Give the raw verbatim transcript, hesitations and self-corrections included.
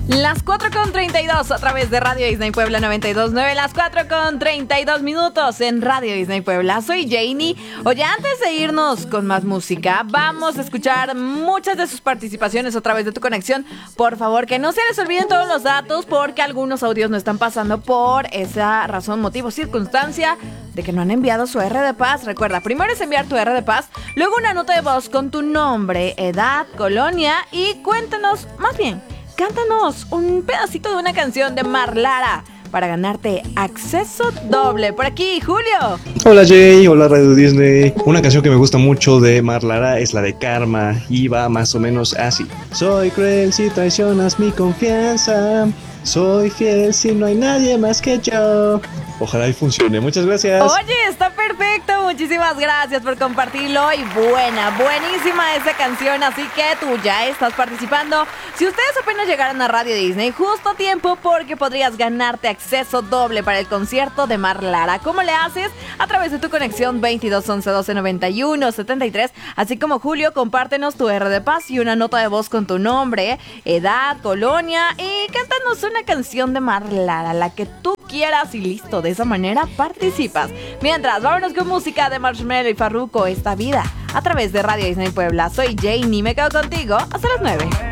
Las cuatro con treinta y dos a través de Radio Disney Puebla noventa y dos punto nueve. Las cuatro con treinta y dos minutos en Radio Disney Puebla. Soy Janie. Oye, antes de irnos con más música, vamos a escuchar muchas de sus participaciones a través de tu conexión. Por favor, que no se les olviden todos los datos, porque algunos audios no están pasando por esa razón, motivo, circunstancia de que no han enviado su R de paz. Recuerda, primero es enviar tu R de paz, luego una nota de voz con tu nombre, edad, colonia y cuéntanos, más bien, cántanos un pedacito de una canción de Mar Lara para ganarte acceso doble. Por aquí, Julio. Hola Jay, hola Radio Disney. Una canción que me gusta mucho de Mar Lara es la de Karma y va más o menos así. Soy cruel si traicionas mi confianza. Soy fiel si no hay nadie más que yo. Ojalá y funcione. Muchas gracias. Oye, está perfecto. Muchísimas gracias por compartirlo. Y buena, buenísima esa canción. Así que tú ya estás participando. Si ustedes apenas llegaron a Radio Disney, justo a tiempo, porque podrías ganarte acceso doble para el concierto de Mar Lara. ¿Cómo le haces? A través de tu conexión veintidós once doce noventa y uno setenta y tres. Así como Julio, compártenos tu R de paz y una nota de voz con tu nombre, edad, colonia y cántanos una canción de Mar Lara, la que tú quieras y listo. De esa manera participas. Mientras, vámonos con música de Marshmello y Farruko, Esta Vida, a través de Radio Disney Puebla. Soy Janie, me quedo contigo hasta las nueve.